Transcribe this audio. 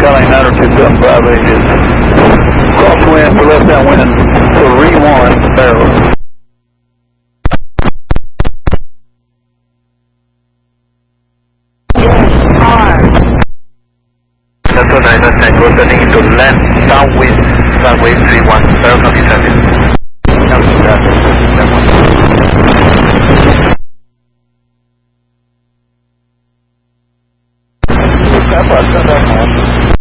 Charlie 92758 is crosswind for left downwind for re-1 barrels. Delta 9 Tango turning into left downwind runway 31 barrel copy service. Copy that.